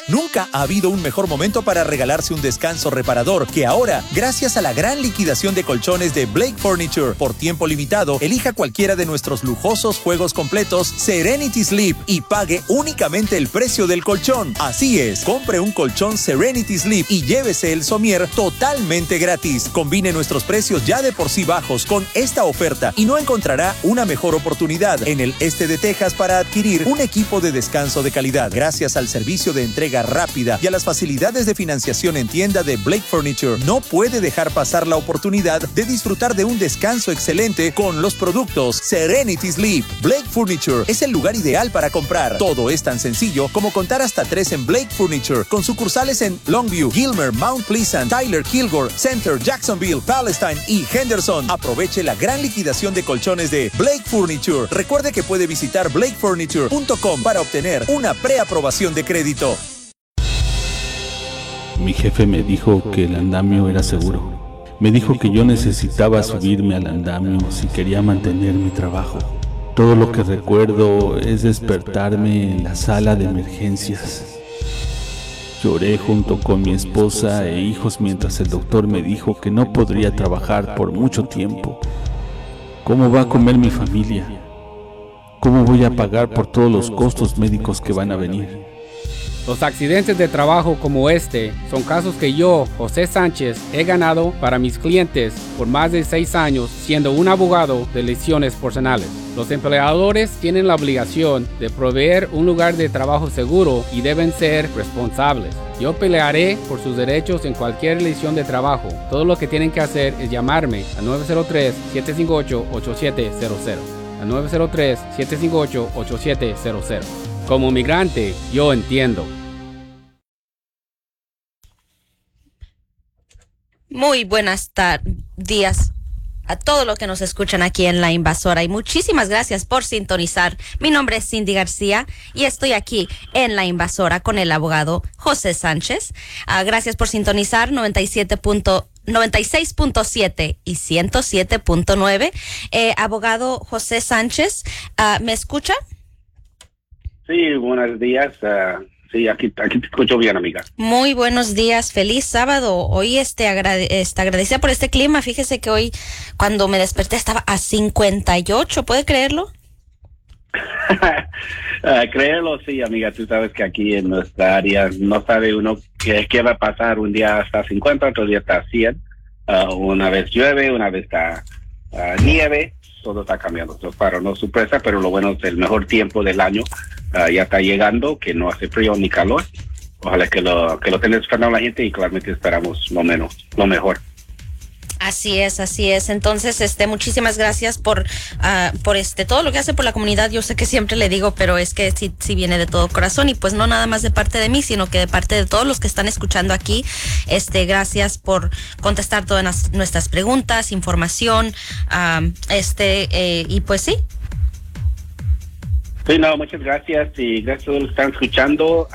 Nunca ha habido un mejor momento para regalarse un descanso reparador que ahora, gracias a la gran liquidación de colchones de Blake Furniture. Por tiempo limitado, elija cualquiera de nuestros lujosos juegos completos Serenity Sleep y pague únicamente el precio del colchón. Así es, compre un colchón Serenity Sleep y llévese el somier totalmente gratis. Combine nuestros precios ya de por sí bajos con esta oferta y no encontrará una mejor oportunidad en el este de Texas para adquirir un equipo de descanso de calidad. Gracias al servicio de entrega rápida y a las facilidades de financiación en tienda de Blake Furniture, no puede dejar pasar la oportunidad de disfrutar de un descanso excelente con los productos Serenity Sleep. Blake Furniture es el lugar ideal para comprar. Todo es tan sencillo como contar hasta 3 en Blake Furniture, con sucursales en Longview, Gilmer, Mount Pleasant, Tyler, Kilgore, Center, Jacksonville, Palestine y Henderson. Aproveche la gran liquidación de colchones de Blake Furniture. Recuerde que puede visitar blakefurniture.com para obtener una preaprobación de crédito. Mi jefe me dijo que el andamio era seguro. Me dijo que yo necesitaba subirme al andamio si quería mantener mi trabajo. Todo lo que recuerdo es despertarme en la sala de emergencias. Lloré junto con mi esposa e hijos mientras el doctor me dijo que no podría trabajar por mucho tiempo. ¿Cómo va a comer mi familia? ¿Cómo voy a pagar por todos los costos médicos que van a venir? Los accidentes de trabajo como este son casos que yo, José Sánchez, he ganado para mis clientes por más de 6 años siendo un abogado de lesiones personales. Los empleadores tienen la obligación de proveer un lugar de trabajo seguro y deben ser responsables. Yo pelearé por sus derechos en cualquier lesión de trabajo. Todo lo que tienen que hacer es llamarme al 903-758-8700. Al 903-758-8700. Como migrante, yo entiendo. Muy buenas días a todos los que nos escuchan aquí en La Invasora y muchísimas gracias por sintonizar. Mi nombre es Cindy García y estoy aquí en La Invasora con el abogado José Sánchez. Gracias por sintonizar 96.7 y 107.9. Abogado José Sánchez, ¿me escucha? Sí, buenos días. Sí, aquí te escucho bien, amiga. Muy buenos días, feliz sábado. Hoy agradecida por este clima. Fíjese que hoy cuando me desperté estaba a 58, ¿puede creerlo? Créelo, sí, amiga. Tú sabes que aquí en nuestra área no sabe uno qué va a pasar. Un día está a 50, otro día está a 100. Una vez llueve, una vez está nieve. Todo está cambiando. Para no sorpresa, pero lo bueno es el mejor tiempo del año. Ya está llegando, que no hace frío ni calor. Ojalá que lo tenga esperando la gente y claramente esperamos lo mejor. Así es. Entonces, muchísimas gracias por todo lo que hace por la comunidad. Yo sé que siempre le digo, pero es que sí viene de todo corazón y pues no nada más de parte de mí, sino que de parte de todos los que están escuchando aquí. Gracias por contestar todas nuestras preguntas, información, y pues sí. Sí, no, muchas gracias y gracias a todos los que están escuchando.